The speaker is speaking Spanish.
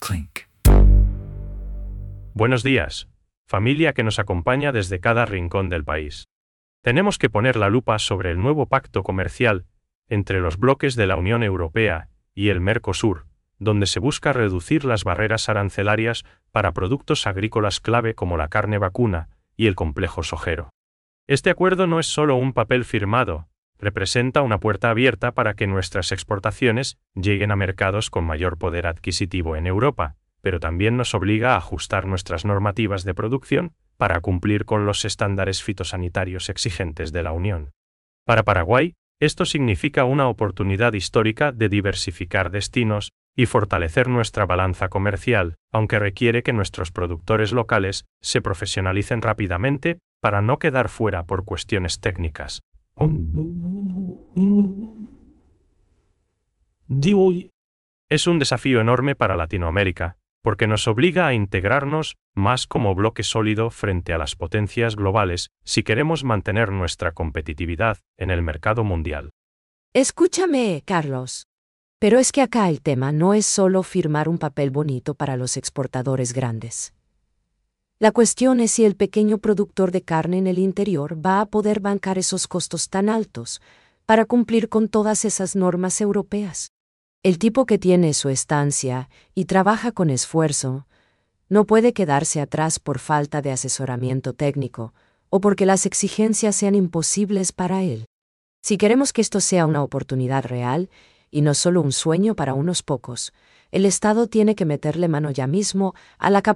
clink. Buenos días, familia que nos acompaña desde cada rincón del país. Tenemos que poner la lupa sobre el nuevo pacto comercial entre los bloques de la Unión Europea y el Mercosur, donde se busca reducir las barreras arancelarias para productos agrícolas clave como la carne vacuna y el complejo sojero. Este acuerdo no es solo un papel firmado, representa una puerta abierta para que nuestras exportaciones lleguen a mercados con mayor poder adquisitivo en Europa, pero también nos obliga a ajustar nuestras normativas de producción para cumplir con los estándares fitosanitarios exigentes de la Unión. Para Paraguay, esto significa una oportunidad histórica de diversificar destinos y fortalecer nuestra balanza comercial, aunque requiere que nuestros productores locales se profesionalicen rápidamente para no quedar fuera por cuestiones técnicas. Es un desafío enorme para Latinoamérica, porque nos obliga a integrarnos más como bloque sólido frente a las potencias globales si queremos mantener nuestra competitividad en el mercado mundial. Escúchame, Carlos. Pero es que acá el tema no es solo firmar un papel bonito para los exportadores grandes. La cuestión es si el pequeño productor de carne en el interior va a poder bancar esos costos tan altos para cumplir con todas esas normas europeas. El tipo que tiene su estancia y trabaja con esfuerzo no puede quedarse atrás por falta de asesoramiento técnico o porque las exigencias sean imposibles para él. Si queremos que esto sea una oportunidad real y no solo un sueño para unos pocos, el Estado tiene que meterle mano ya mismo a la